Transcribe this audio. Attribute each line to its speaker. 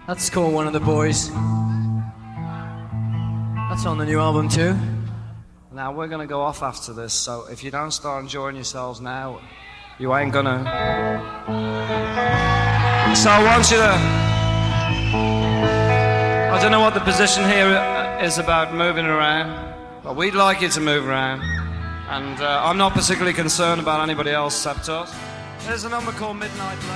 Speaker 1: That's called One of the Boys. That's on the new album too.
Speaker 2: Now we're gonna go off after this, so if you don't start enjoying yourselves now, you ain't gonna. So I want you to. I don't know what the position here is about moving around, but we'd like you to move around. And I'm not particularly concerned about anybody else except us. There's a number called Midnight Lane.